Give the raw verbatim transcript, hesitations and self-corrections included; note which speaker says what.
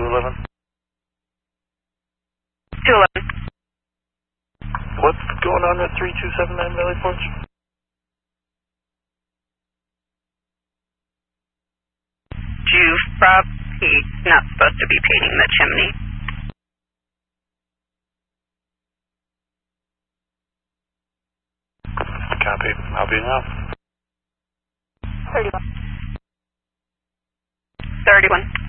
Speaker 1: eleven.
Speaker 2: two eleven.
Speaker 1: What's going on at three two seven nine Valley Forge?
Speaker 2: Juve Prop, he's not supposed to be painting the chimney.
Speaker 1: Copy. I'll be now.
Speaker 2: thirty-one. thirty-one.